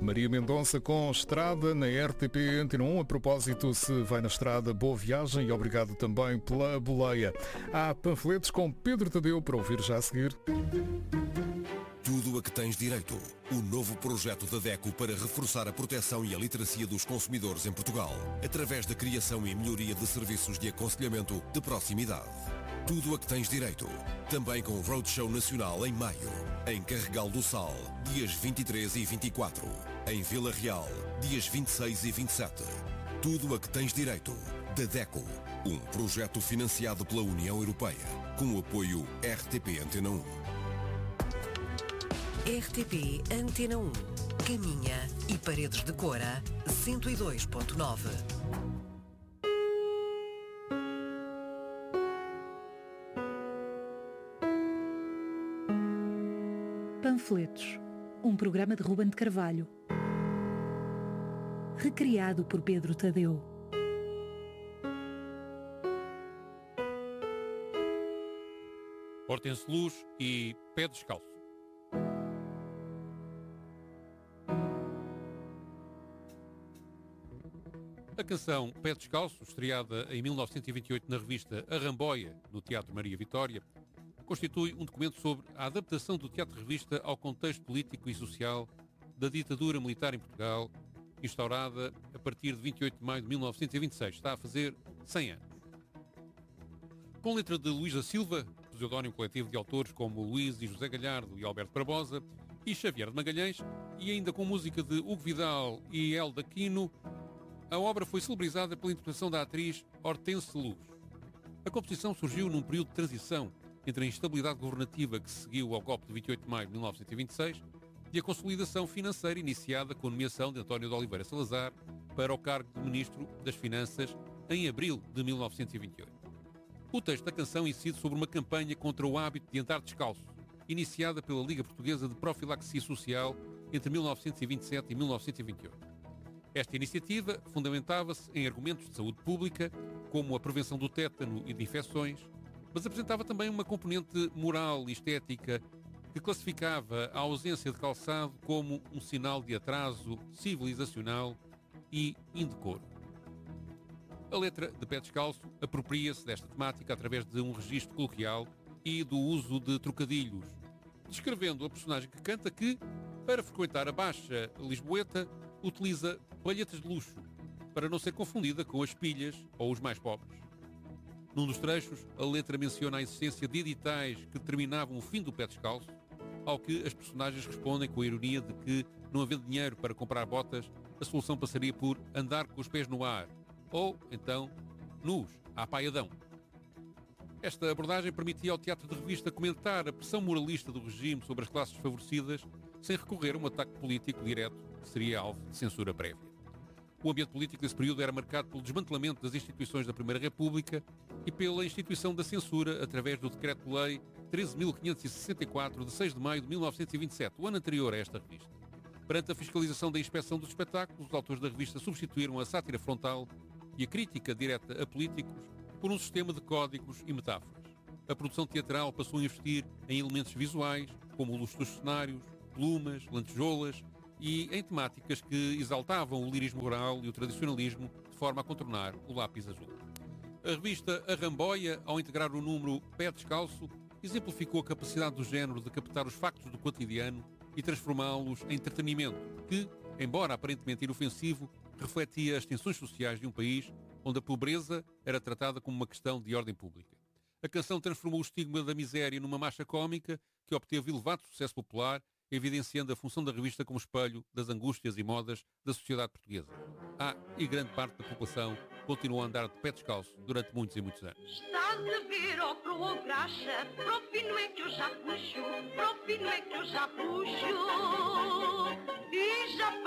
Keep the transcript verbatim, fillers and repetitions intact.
Maria Mendonça com Estrada na R T P Antena um. A propósito, se vai na estrada, boa viagem e obrigado também pela boleia. Há panfletos com Pedro Tadeu para ouvir já a seguir. Tudo a que tens direito. O novo projeto da DECO para reforçar a proteção e a literacia dos consumidores em Portugal, através da criação e melhoria de serviços de aconselhamento de proximidade. Tudo a que tens direito. Também com Roadshow Nacional em maio. Em Carregal do Sal, dias vinte e três e vinte e quatro. Em Vila Real, dias vinte e seis e vinte e sete. Tudo a que tens direito. Da DECO. Um projeto financiado pela União Europeia. Com o apoio R T P Antena um. R T P Antena um. Caminha e Paredes de Cora, cento e dois ponto nove. Panfletos, um programa de Ruben de Carvalho. Recriado por Pedro Tadeu. Hortense Luz e Pé Descalço. A canção Pé Descalço, estreada em mil novecentos e vinte e oito na revista A Ramboia, no Teatro Maria Vitória, constitui um documento sobre a adaptação do teatro-revista ao contexto político e social da ditadura militar em Portugal, instaurada a partir de vinte e oito de maio de mil novecentos e vinte e seis. Está a fazer cem anos. Com letra de Luís da Silva, pseudónimo coletivo de autores como Luís e José Galhardo e Alberto Barbosa, e Xavier de Magalhães, e ainda com música de Hugo Vidal e Elda Quino, a obra foi celebrizada pela interpretação da atriz Hortense Luz. A composição surgiu num período de transição entre a instabilidade governativa que seguiu ao golpe de vinte e oito de maio de mil novecentos e vinte e seis e a consolidação financeira iniciada com a nomeação de António de Oliveira Salazar para o cargo de Ministro das Finanças em abril de mil novecentos e vinte e oito. O texto da canção incide sobre uma campanha contra o hábito de andar descalço, iniciada pela Liga Portuguesa de Profilaxia Social entre mil novecentos e vinte e sete e mil novecentos e vinte e oito. Esta iniciativa fundamentava-se em argumentos de saúde pública, como a prevenção do tétano e de infecções, mas apresentava também uma componente moral e estética que classificava a ausência de calçado como um sinal de atraso civilizacional e indecoro. A letra de Pé Descalço apropria-se desta temática através de um registro coloquial e do uso de trocadilhos, descrevendo a personagem que canta que, para frequentar a Baixa Lisboeta, utiliza palhetas de luxo, para não ser confundida com as pilhas ou os mais pobres. Num dos trechos, a letra menciona a existência de editais que determinavam o fim do pé descalço, ao que as personagens respondem com a ironia de que, não havendo dinheiro para comprar botas, a solução passaria por andar com os pés no ar, ou, então, nus, à paiadão. Esta abordagem permitia ao teatro de revista comentar a pressão moralista do regime sobre as classes desfavorecidas, sem recorrer a um ataque político direto, que seria alvo de censura prévia. O ambiente político desse período era marcado pelo desmantelamento das instituições da Primeira República e pela instituição da censura através do Decreto-Lei treze mil quinhentos e sessenta e quatro, de seis de maio de mil novecentos e vinte e sete, o ano anterior a esta revista. Perante a fiscalização da inspeção dos espetáculos, os autores da revista substituíram a sátira frontal e a crítica direta a políticos por um sistema de códigos e metáforas. A produção teatral passou a investir em elementos visuais, como o luxo dos cenários, plumas, lantejoulas, e em temáticas que exaltavam o lirismo rural e o tradicionalismo de forma a contornar o lápis azul. A revista A Ramboia, ao integrar o número Pé Descalço, exemplificou a capacidade do género de captar os factos do cotidiano e transformá-los em entretenimento que, embora aparentemente inofensivo, refletia as tensões sociais de um país onde a pobreza era tratada como uma questão de ordem pública. A canção transformou o estigma da miséria numa marcha cómica que obteve elevado sucesso popular, evidenciando a função da revista como espelho das angústias e modas da sociedade portuguesa. Ah, e grande parte da população continuou a andar de pé descalço durante muitos e muitos anos. Estás a ver, ó, pro o graxa, pro fino é que eu já puxo, pro fino é que eu já puxo, e já